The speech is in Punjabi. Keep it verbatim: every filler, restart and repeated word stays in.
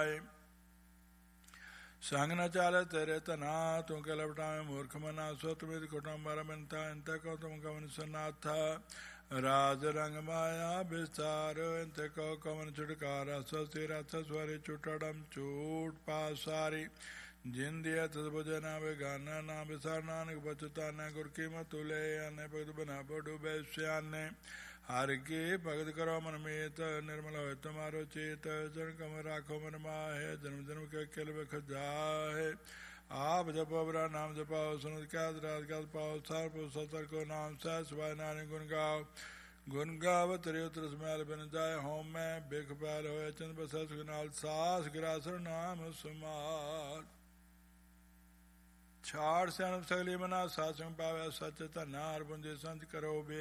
ਜਾਏ। ਸੰਗ ਨ ਚਾਲੇ ਤੇਰੇ ਧਨਾ, ਤੂੰ ਕੇ ਲਪਟਾਵੇਂ ਮੂਰਖ ਮਨਾ। ਸੁਤ ਮਿਤ ਕੁਟੁੰਬ ਬਾਰਾ ਮਿੰਤਾ, ਇੰਤੇ ਕੋ ਤੁਮ ਕਵਨ ਸੁਨਾਥਾ। ਰਾਜ ਰੰਗ ਮਾਇਆ ਵਿਸਤਾਰ, ਇੰਤੇ ਕੋ ਕਵਨ ਛੁਟਕਾਰਾ। ਸਸੀ ਰਥ ਸਵਾਰੀ ਚੁਟੜਮ ਝੂਠ ਪਾਸਾਰੀ। ਜਿਨ ਦਿਆ ਤਦ ਬੁਝੇ ਨਾ ਬੇਗਾਨਾ, ਨਾ ਵਿਸਾਰ ਨਾਨਕ ਬਚਤਾਨਾ। ਗੁਰ ਕੀ ਮਤੁ ਲੈ ਆਨੇ, ਭਗਤ ਬਨਾ ਪੜੂ ਬੈਸਿਆਨੇ। ਹਰਿ ਕੀ ਭਗਤ ਕਰੋ ਮਨ ਮੀਤ, ਨਿਰਮਲ ਹੋਏ ਤੁਮਾਰੋ ਚੀਤ। ਜਨ ਕਮ ਰਾਖੋ ਮਨ ਮਾਹੇ, ਜਨਮ ਜਨਮ ਕੇ ਕਿਲ ਬਿਖ ਜਾਹੇ। ਆਪ ਜਪੋ ਬਰਾ ਨਾਮ ਜਪਾਓ, ਸੁਨਤ ਕੈਦ ਰਾਤ ਕੈਦ ਪਾਓ। ਸਾਰ ਪੁਰ ਸਤਰ ਕੋ ਨਾਮ ਸਹਿ ਸਵਾਇ ਨਾਨਕ ਗੁਣ ਗਾਓ। ਗੁਣ ਗਾਵਤ ਰਿਉ ਤਰਸ ਮੈਲ ਬਿਨ ਜਾਏ, ਹੋਮ ਮੈਂ ਬਿਖ ਪੈਲ ਹੋਏ। ਚੰਦ ਬਸੈ ਸੁਖ ਨਾਲ ਸਾਸ, ਗਿਰਾਸਰ ਨਾਮ ਸਮਾਰ। ਛਾੜ ਸਿਆਣਪ ਸਗਲੀ ਮਨਾ, ਸਾਧ ਸੰਗ ਪਾਵੈ ਸੱਚ ਧੰਨਾ। ਹਰਿ ਬੁੰਝੇ ਸੰਤ ਕਰੋ ਬੇ